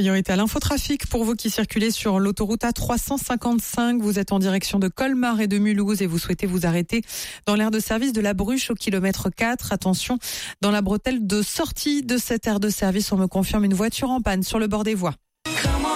priorité à l'infotrafic pour vous qui circulez sur l'autoroute A355. Vous êtes en direction de Colmar et de Mulhouse et vous souhaitez vous arrêter dans l'aire de service de la Bruche au kilomètre 4. Attention, dans la bretelle de sortie de cette aire de service, on me confirme une voiture en panne sur le bord des voies.